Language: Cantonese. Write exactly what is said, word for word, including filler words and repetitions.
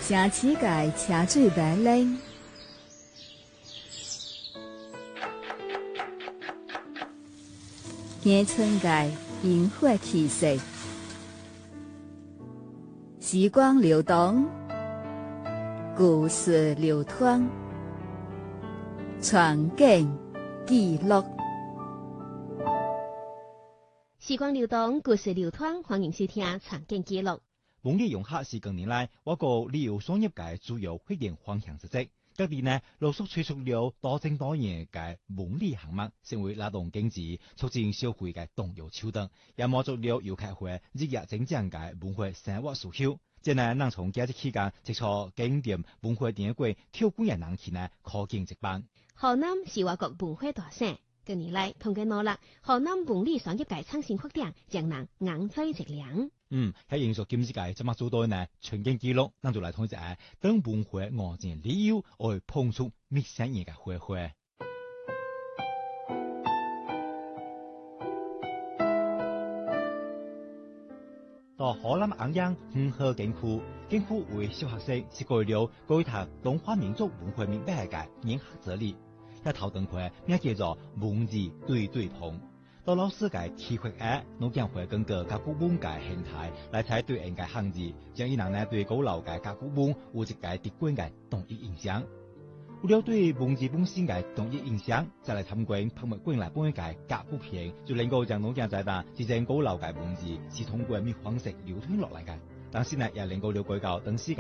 城市界车水马龙，乡村界烟火气息，时光流动，故事流淌，传景记录。 时光流动，故事流淌，欢迎收听《传景记录》。 文旅用客是近年来我国旅游商业界主要发展方向之一。各地呢陆续推出了多种多样嘅文旅项目，成为拉动经济、促进消费嘅重要手段，也满足了游客会日益增长嘅文化生活需求。即呢，能从假日期间接触景点文化典故跳过嘅人气呢，可见一斑。 河南是我国文化大省。近年来，通过努力，河南文旅商业界创新发展，让人眼花直亮。 嗯，喺延续今次界怎么做到呢？全景记录，咱就来睇一下等文化外展旅游，去碰触陌生人嘅花花。到河南安阳五河景区，景区为小学生设计了改读中华民族文化明白嘅研学哲理。一头灯会名叫做文字对对通，到老师嘅体会下，侬将会根据甲骨文嘅形态来猜对应嘅汉字，将伊人呢对古老嘅甲骨文有一个直观嘅同一印象。为了对文字本身嘅同一印象，再来参观博物馆内本嘅甲骨片，就能够将侬将在呾真正古老嘅文字是通过咩方式流传落来嘅。但是呢，也能够了解到当时嘅